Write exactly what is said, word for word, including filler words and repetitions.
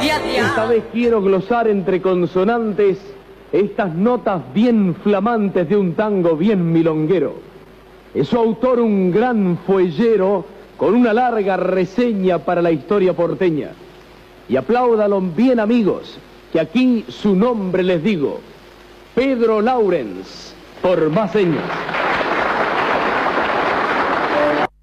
Esta vez quiero glosar entre consonantes estas notas bien flamantes de un tango bien milonguero. Es su autor un gran fuellero con una larga reseña para la historia porteña. Y apláudalo bien, amigos, que aquí su nombre les digo: Pedro Laurens, por más señas.